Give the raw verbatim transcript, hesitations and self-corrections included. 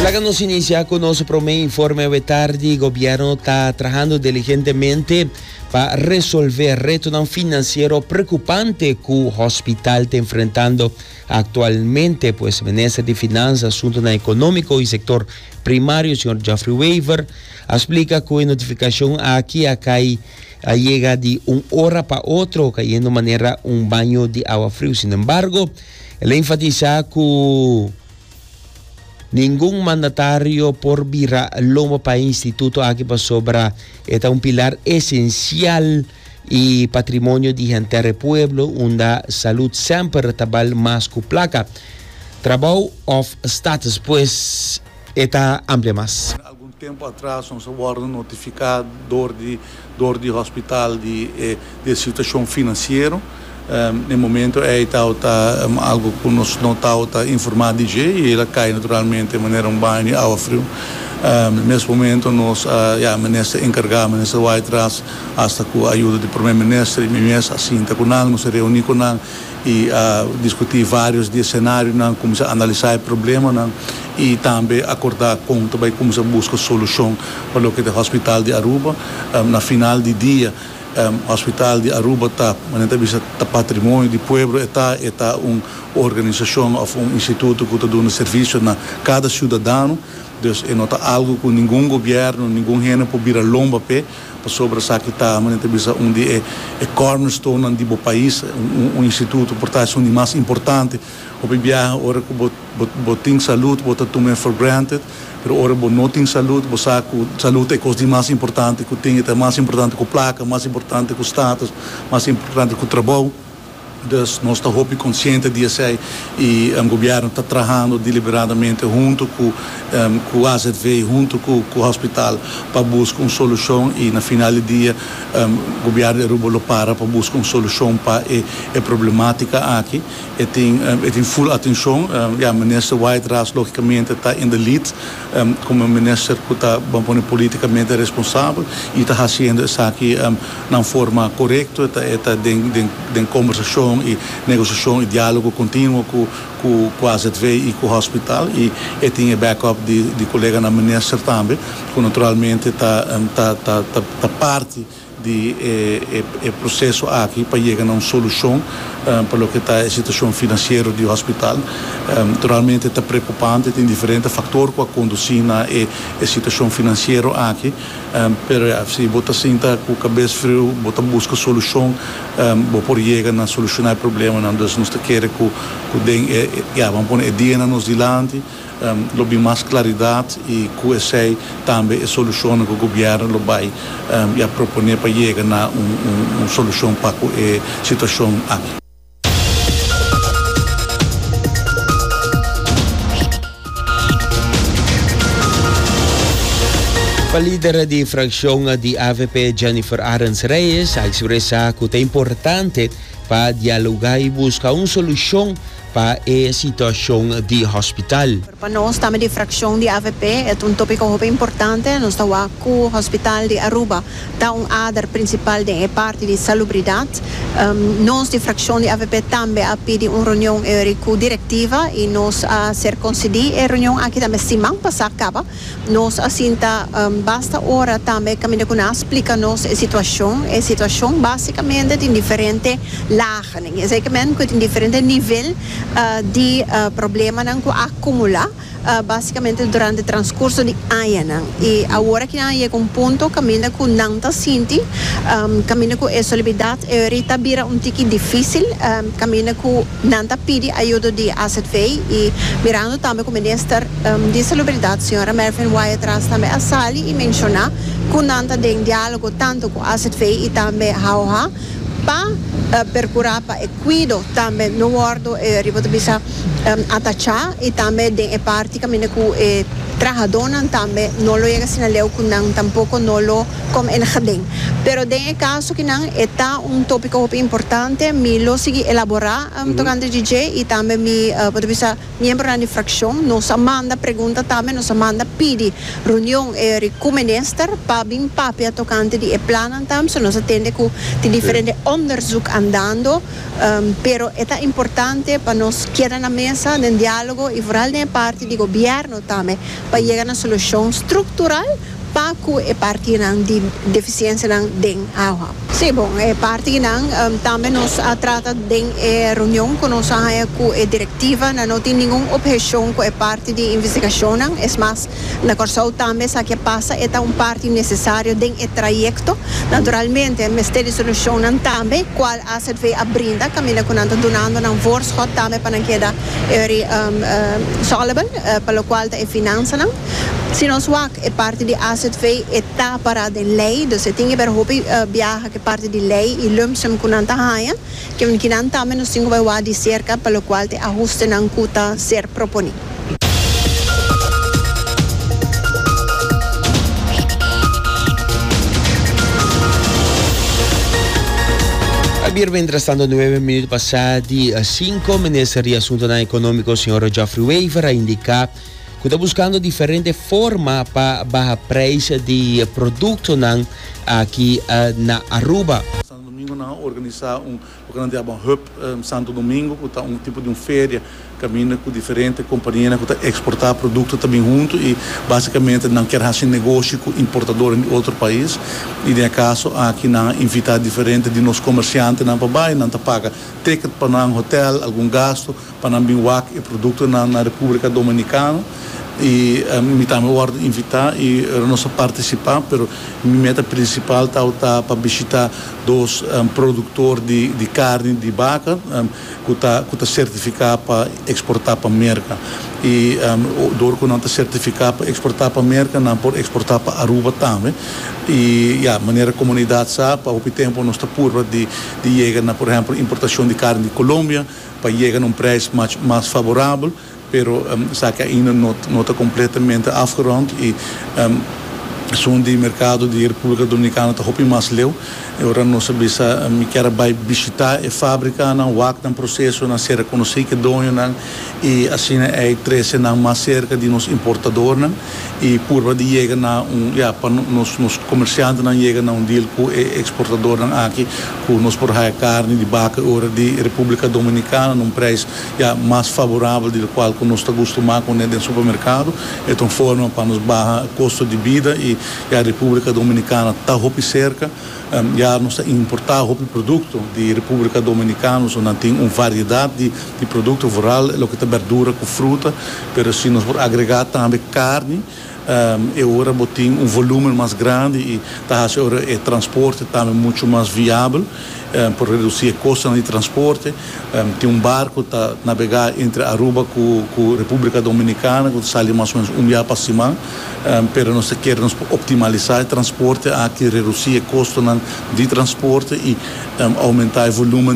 Nos inicia con nuestro primer informe de tarde. El gobierno está trabajando diligentemente para resolver el reto financiero preocupante que el hospital está enfrentando actualmente. Pues el ministro de Finanzas, Asuntos Económicos y Sector Primario, señor Jeffrey Weaver, explica que la notificación aquí acá llega de una hora para otra, cayendo de manera un baño de agua fría. Sin embargo, él enfatiza que ningún mandatario por vira lomo para el instituto aquí para sobra es un pilar esencial y patrimonio de gente del pueblo, donde salud siempre está más que placa. Trabajo of status, pues, está amplia más. Algum tempo atrás, nós fomos notificados de do de hospital de, eh, de situação financeira. Um, no momento é tá, tá, um, algo que nós não está informado de jeito e ela cai naturalmente de maneira um banho água frio. Um, nesse momento nós a uh, ministra encarregada, ministra vai atrás hasta com a ajuda do primeiro-ministro e ministra assim tá com nós se reunir com nós e uh, discutir vários de cenários, não começar a analisar o problema não, e também acordar com também começar a buscar solução para o que é o hospital de Aruba. Um, na final de dia Um, hospital de Aruba está, está patrimônio do povo, está está uma organização ou um instituto que está dando serviço na cada cidadão. Então, não está algo que nenhum governo, nenhum reino pode vir a lomba pé sobre essa que está, onde é é cornerstone do país, um, um instituto, portanto, onde mais importante. O viajar, ora que botem saúde, botar tomar for granted. Pero ora bo não tem saúde, bo saco saúde é coisa mais importante que tem, é mais importante que a placa, mais importante que o status, mais importante que o trabalho. Então, nós estamos muito conscientes disso e o governo está trabalhando deliberadamente junto com, um, com o A Z V, junto com, com o hospital para buscar uma solução e, na final do dia, um, o governo de Aruba para para buscar uma solução para a problemática aqui. E tem, um, e tem full atenção. Um, ja, o ministro White, logicamente, está em the lead, um, como ministro que está politicamente responsável e está fazendo isso aqui um, na forma correta, está em conversação e negociação e diálogo contínuo com, com, com a A Z V e com o hospital e, e tem backup de, de colega na ministra também, que naturalmente está tá, tá, tá, tá parte de eh, eh, processo aqui para chegar a uma solução um, para o que está a situação financeira do hospital. Um, naturalmente está preocupante, tem diferentes fatores que conduzem na a situação financeira aqui, um, mas se você senta com a cabeça fria, você busca solução, um, você chegar a solucionar o problema, então nós queremos que o den é ja, vamos pôr dia nos dilante. Um, lobi mais claridade e com essa também a solução que o governo vai um, já propor para chegar a uma um, um solução para a situação aqui. A líder da fração de A V P, Jennifer Arens Reyes, ha expressado que é importante para dialogar e buscar uma solução para a situação do hospital. Para nós, também de fração de A V P, é um tópico muito importante. Nós estamos com o hospital de Aruba, está um área principal de parte de salubridade. Um, nós, de fração de A V P, também a pedir uma reunião com diretiva e nós a ser concedida a reunião aqui também semana passada acaba. Nós assim tá um, basta hora também caminho com nós explica-nos a situação, a situação basicamente em diferentes lagen, exatamente em diferentes níveis Uh, de uh, problema que acumula uh, basicamente durante o transcurso de ano. E agora que chega um ponto, caminha com não está sentindo, um, caminha com a solidariedade, e ahorita vira um tique difícil, um, caminha com não está pedindo ajuda de A Z V e mirando também com o ministro um, de solidariedade, senhora Mervyn Wyatt, atrás também a sali e mencionar que não está em diálogo tanto com a A Z V e também a Hauha, para uh, percurar para cuido também no guardo e rivolto bisa um, atachar e também de parte caminho com e trabalhadores também não lo llega sin leu com não tampouco não lo como en jardín pero de caso que não está um tópico muito importante me lo segui elaborar um, mm-hmm. tocante D J e também me uh, pode bisa membro da fração nos manda pergunta também nos manda pedi reunião e com ministro para bem papel tocante de plano também so nos atende com de diferentes onderzoek andando, um, pero é importante para nós quedar na mesa, no diálogo e vooral na parte do governo também, para chegar a solução estrutural para que parte de deficiência de água. Sim, bom, é parte não, um, também nós trata de é, reunião com nós com a diretiva, não tem nenhuma objeção com a parte de investigação, é mais na corção também sabe que passa é uma parte necessária de um trajeto. Naturalmente, o Ministério de Solução também, qual a C V abrinda, caminha com nós donando um forço também para que da um, um, solvable, uh, para o qual é finança não. Se nós é parte de A C V está parada em lei, então tem que ver o viaja que parte de lei e lumsum com nanta haia, que o que não também nós temos vai de cerca para o qual te ajuste não cuta ser proponido. Abbiamo registrato nove minuti passati a cinque, Ministro di Assunto Econômico, signor Geoffrey Weaver, ha indicato que está buscando diferentes formas para baixar preço de produto aqui uh, na Aruba. Santo Domingo não organizar um o que nós chamamos hub um, Santo Domingo, que está um tipo de uma feira caminha com diferentes companhias que está exportar produto também junto e basicamente não quer fazer negócio com importador em outro país e nesse caso aqui não invitar diferente de nos comerciantes não para baixo, não paga ticket para um hotel, algum gasto para não vir e produto na, na República Dominicana. E um, me também ordem invitar e uh, nós participar, mas minha meta principal está para visitar dos um, produtores de, de carne de vaca um, que está que tá certificado para exportar para a América e um, o dor que não está certificado para exportar para a América não pode exportar para Aruba também e a yeah, maneira a comunidade sabe, ao tempo nós está por de de chegar na, por exemplo, importação de carne de Colômbia para chegar num preço mais mais favorável. Pero um, sabe que ainda não está completamente afgerond e um, zo'n die mercado de República Dominicana está hopi mais leu. Agora nós sabemos que quer vai visitar a fábrica, não o acto, processo, não ser reconhecido que dono não e assim é treze não mais cerca de nos importador não e por de chega na um já para nos nos comerciantes não chega na um deal com exportador não aqui com nos por a carne de vaca ora de República Dominicana num preço já mais favorável do qual que nós está acostumado com dentro do supermercado então forma para nos barra custo de vida e a República Dominicana está hopi cerca um, já nós importar o produto de República Dominicana onde tem uma variedade de, de produto rural o que está verdura com fruta mas se nós agregar também carne um, e agora botem um volume mais grande e tá agora o transporte também muito mais viável um, por reduzir a custo de transporte um, tem um barco tá navegar entre Aruba com com República Dominicana que sai mais ou menos um dia para cima um, pero nós queremos optimizar o transporte aqui reduzir o custo de transporte e um, aumentar o volume